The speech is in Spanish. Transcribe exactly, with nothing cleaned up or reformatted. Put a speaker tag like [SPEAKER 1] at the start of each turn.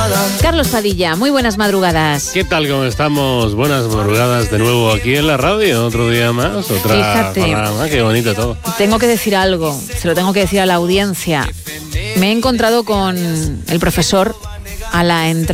[SPEAKER 1] Carlos Padilla, muy buenas madrugadas.
[SPEAKER 2] ¿Qué tal? ¿Cómo estamos? Buenas madrugadas de nuevo aquí en la radio, otro día más, otra
[SPEAKER 1] Fíjate,
[SPEAKER 2] programa, qué bonito todo.
[SPEAKER 1] Tengo que decir algo, se lo tengo que decir a la audiencia. Me he encontrado con el profesor a la entrada